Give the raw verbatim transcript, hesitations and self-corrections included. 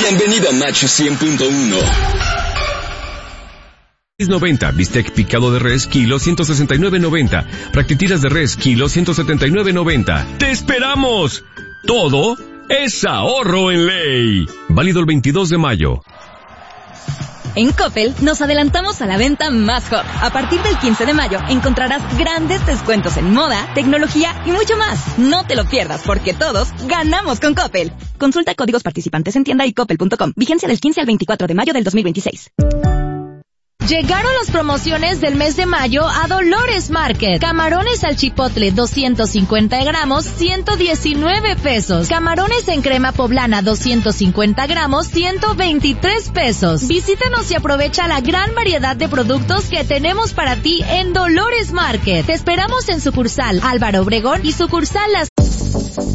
Bienvenido a Macho cien punto uno. noventa, bistec picado de res, kilo ciento sesenta y nueve noventa. Practitiras de res, kilo ciento setenta y nueve noventa. ¡Te esperamos! Todo es ahorro en ley. Válido el veintidós de mayo. En Coppel nos adelantamos a la venta más hot. A partir del quince de mayo encontrarás grandes descuentos en moda, tecnología y mucho más. No te lo pierdas porque todos ganamos con Coppel. Consulta códigos participantes en tienda y coppel punto com. Vigencia del quince al veinticuatro de mayo del dos mil veintiséis. Llegaron las promociones del mes de mayo a Dolores Market. Camarones al chipotle doscientos cincuenta gramos, ciento diecinueve pesos. Camarones en crema poblana doscientos cincuenta gramos, ciento veintitrés pesos. Visítanos y aprovecha la gran variedad de productos que tenemos para ti en Dolores Market. Te esperamos en sucursal Álvaro Obregón y sucursal Las